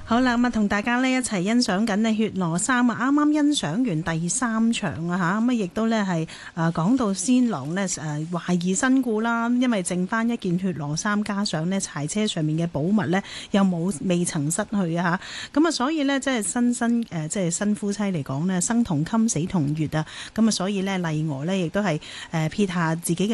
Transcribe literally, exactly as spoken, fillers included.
好啦，咁啊同大家呢一齊欣賞緊呢血羅三啊，啱啱欣賞完第三場啊吓，咁啊亦都呢係誒講到仙郎呢誒懷疑身故啦，因為剩翻一件血羅衫，加上呢柴車上面嘅寶物呢又冇未曾失去啊吓，咁啊所以呢，即係新新誒即係新夫妻嚟講呢，生同衾死同月啊，咁啊所以呢，麗娥呢亦都係誒撇下自己嘅